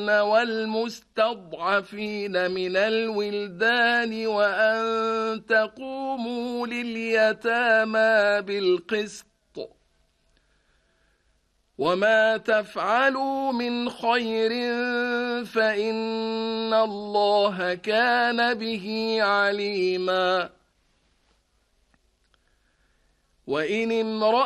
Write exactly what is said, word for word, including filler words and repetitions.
والمستضعفين من الولدان وأن تقوموا لليتامى بالقسط وما تفعلوا من خير فإن الله كان به عليما. وإن امرأة